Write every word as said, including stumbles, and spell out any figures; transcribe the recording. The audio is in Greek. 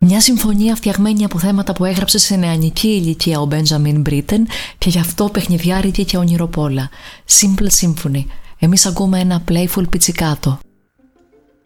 Μια συμφωνία φτιαγμένη από θέματα που έγραψε σε νεανική ηλικία ο Μπέντζαμιν Μπρίτεν και γι' αυτό παιχνιδιάρικη και ονειροπόλα. Simple Symphony. Εμείς ακούμε ένα playful πιτσικάτο.